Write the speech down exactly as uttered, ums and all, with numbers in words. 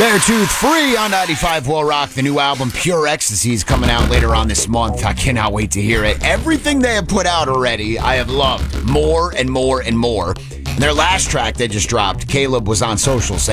Beartooth Free on ninety-five Will Rock. The new album, Pure Ecstasy, is coming out later on this month. I cannot wait to hear it. Everything they have put out already, I have loved more and more and more. And their last track they just dropped, Caleb was on social saying,